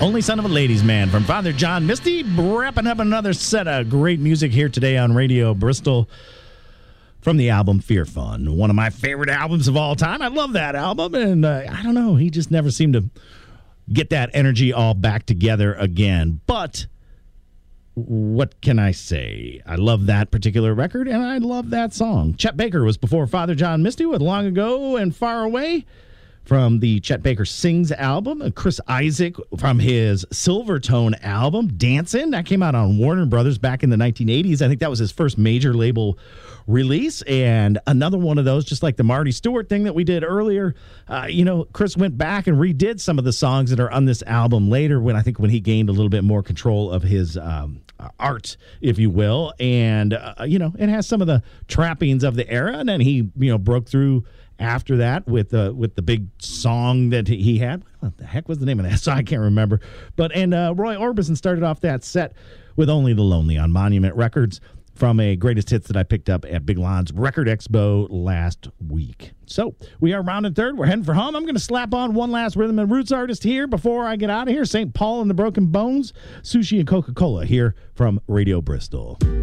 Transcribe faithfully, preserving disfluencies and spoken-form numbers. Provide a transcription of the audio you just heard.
Only Son of a Ladies Man from Father John Misty, wrapping up another set of great music here today on Radio Bristol from the album Fear Fun, one of my favorite albums of all time. I love that album, and uh, I don't know, he just never seemed to get that energy all back together again. But what can I say? I love that particular record, and I love that song. Chet Baker was before Father John Misty with Long Ago and Far Away, from the Chet Baker Sings album. Chris Isaak from his Silvertone album, Dancin'. That came out on Warner Brothers back in the nineteen eighties. I think that was his first major label release. And another one of those, just like the Marty Stewart thing that we did earlier, uh, you know, Chris went back and redid some of the songs that are on this album later, when I think when he gained a little bit more control of his um, art, if you will. And, uh, you know, it has some of the trappings of the era. And then he, you know, broke through after that with uh, with the big song that he had. What the heck was the name of that song? I can't remember. But and uh, Roy Orbison started off that set with Only the Lonely on Monument Records, from a greatest hits that I picked up at Big Lon's Record Expo last week. So we are rounding third. We're heading for home. I'm going to slap on one last rhythm and roots artist here before I get out of here. Saint Paul and the Broken Bones, Sushi and Coca-Cola here from Radio Bristol.